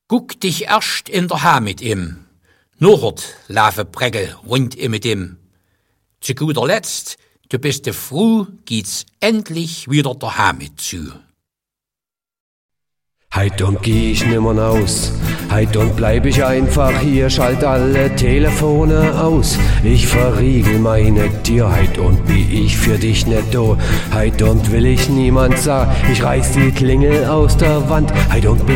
Guck dich erst in der Haar mit ihm, nachhort laufe Prägel rund mit ihm. Zu guter Letzt, du bist froh, geht's endlich wieder der Hamid zu. Heut geh ich nimmer naus, heut bleib ich einfach hier, schalt alle Telefone aus. Ich verriegel meine Tür, heut bin ich für dich nicht da. Heut will ich niemand sah, ich reiß die Klingel aus der Wand, heut bin